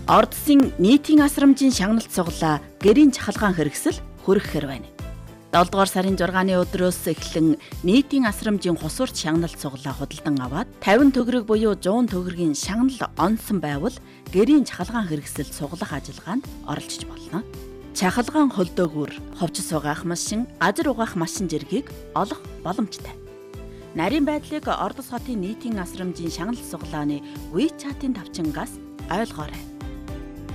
Ордсын нийтийн асрамжийн шагналт сугалаа гэрийн чахалгаан хэрэгсэл хүргэхээр байна. 7 дугаар сарын 6-ны өдрөөс эхлэн нийтийн асрамжийн хусварт шагналт сугалаа худалдан аваад 50 төгрөг буюу 100 төгрөгийн шагнал онсон байвал гэрийн чахалгаан хэрэгсэл сугалах ажиллагаанд оролцож болно. Чахалгаан холдөөгөр ховчс угаах машин, газар угаах машин зэргийг олох боломжтой. Нарийн байдлыг Ордос хотын нийтийн асрамжийн шагналт сугалааны WeChat-ийн тавчингаас ойлгоорой.